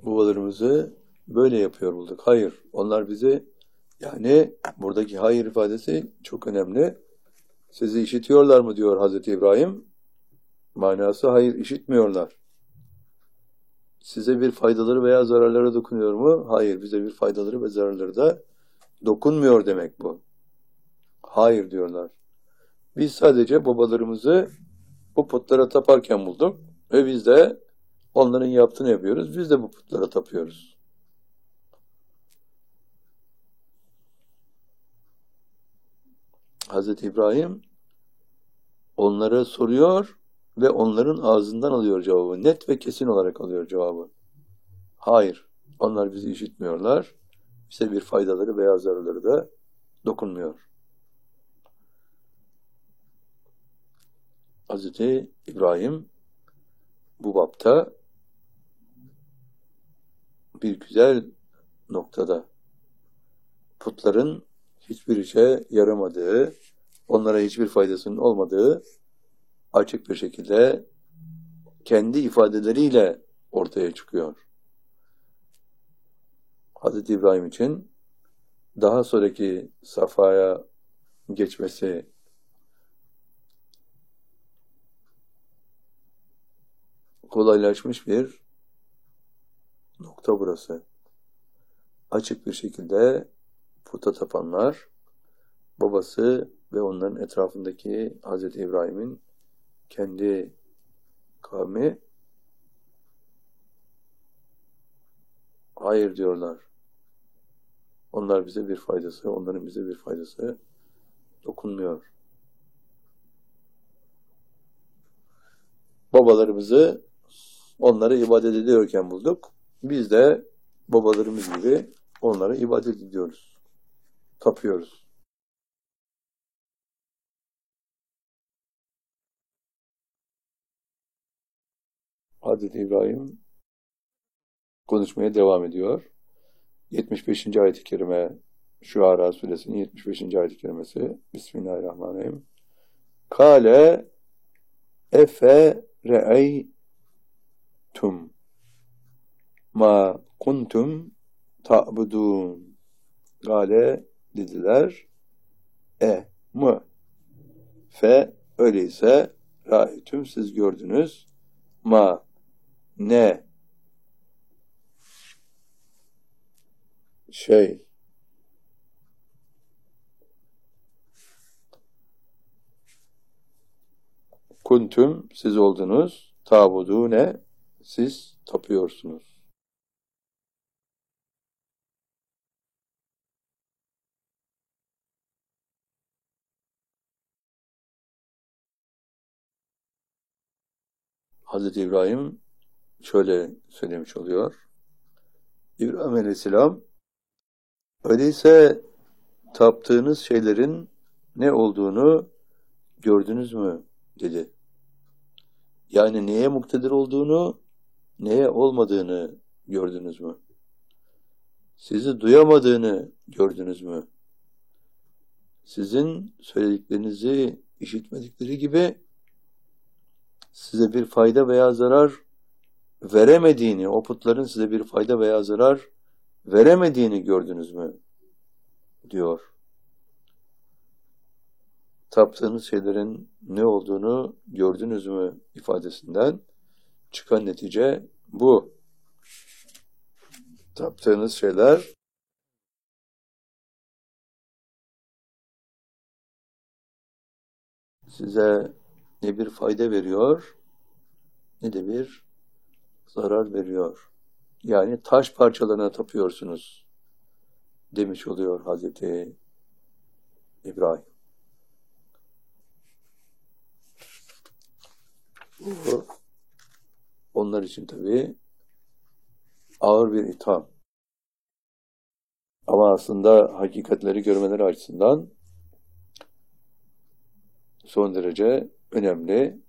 babalarımızı böyle yapıyor bulduk. Hayır, onlar bizi, yani buradaki hayır ifadesi çok önemli. Sizi işitiyorlar mı diyor Hazreti İbrahim. Manası hayır, işitmiyorlar. Size bir faydaları veya zararları dokunuyor mu? Hayır, bize bir faydaları ve zararları da dokunmuyor demek bu. Hayır diyorlar. Biz sadece babalarımızı bu putlara taparken bulduk ve biz de onların yaptığını yapıyoruz. Biz de bu putlara tapıyoruz. Hazreti İbrahim onlara soruyor ve onların ağzından alıyor cevabı. Net ve kesin olarak alıyor cevabı. Hayır, onlar bizi işitmiyorlar. Bize bir faydaları veya zararları da dokunmuyor. Hazreti İbrahim bu bapta bir güzel noktada putların hiçbir işe yaramadığı, onlara hiçbir faydasının olmadığı açık bir şekilde kendi ifadeleriyle ortaya çıkıyor. Hazreti İbrahim için daha sonraki safhaya geçmesi kolaylaşmış bir nokta burası. Açık bir şekilde puta tapanlar, babası ve onların etrafındaki Hazreti İbrahim'in kendi kavmi hayır diyorlar. Onlar bize bir faydası, onların bize bir faydası dokunmuyor. Babalarımızı onlara ibadet ediyorken bulduk. Biz de babalarımız gibi onlara ibadet ediyoruz. Tapıyoruz. Hazreti İbrahim konuşmaya devam ediyor. 75. ayet-i kerime Şuara suresinin 75. ayet-i kerimesi. Bismillahirrahmanirrahim. Kale efe re'eytum ma kuntum ta'budun. Kale dediler. Mı? Fe öyleyse ra'eytum siz gördünüz. Ma ne şey kuntum siz oldunuz, tabudu ne siz tapıyorsunuz. Hazreti İbrahim şöyle söylemiş oluyor. İbrahim Aleyhisselam öyleyse taptığınız şeylerin ne olduğunu gördünüz mü dedi. Yani neye muktedir olduğunu, neye olmadığını gördünüz mü? Sizi duyamadığını gördünüz mü? Sizin söylediklerinizi işitmedikleri gibi size bir fayda veya zarar veremediğini, o putların size bir fayda veya zarar veremediğini gördünüz mü? Diyor. Taptığınız şeylerin ne olduğunu gördünüz mü ifadesinden çıkan netice bu. Taptığınız şeyler size ne bir fayda veriyor ne de bir zarar veriyor. Yani taş parçalarına tapıyorsunuz demiş oluyor Hazreti İbrahim. Bu onlar için tabii ağır bir itham. Ama aslında hakikatleri görmeleri açısından son derece önemli.